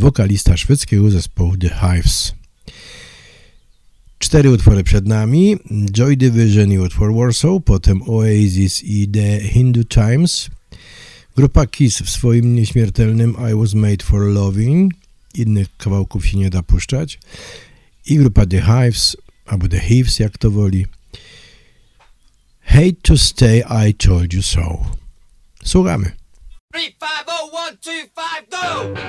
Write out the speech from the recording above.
wokalista szwedzkiego zespołu The Hives. 4 utwory przed nami, Joy Division i utwór Warsaw, potem Oasis i The Hindu Times, grupa Kiss w swoim nieśmiertelnym I Was Made for Loving, innych kawałków się nie da puszczać, i grupa The Hives, albo The Hives jak to woli, Hate to Stay, I Told You So. Słuchamy. 3, 5, 0, 1, 2, 5, go!